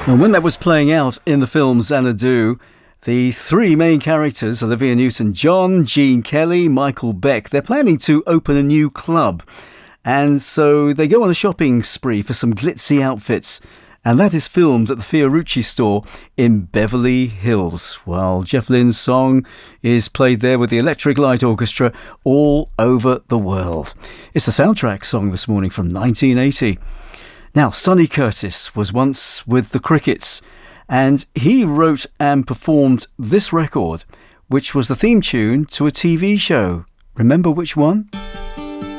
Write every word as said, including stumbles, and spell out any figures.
And when that was playing out in the film Xanadu, the three main characters, Olivia Newton-John, Gene Kelly, Michael Beck, they're planning to open a new club. And so they go on a shopping spree for some glitzy outfits. And that is filmed at the Fiorucci store in Beverly Hills. Well, Jeff Lynne's song is played there with the Electric Light Orchestra all over the world. It's the soundtrack song this morning from nineteen eighty. Now, Sonny Curtis was once with the Crickets, and he wrote and performed this record, which was the theme tune to a T V show. Remember which one?